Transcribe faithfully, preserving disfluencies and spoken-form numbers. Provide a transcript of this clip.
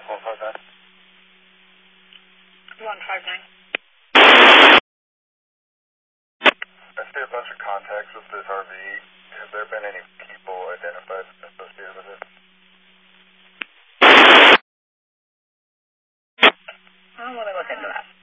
one five nine. one five nine. I see a bunch of contacts with this R V. Have there been any people identified associated with it? I'll let me look into that.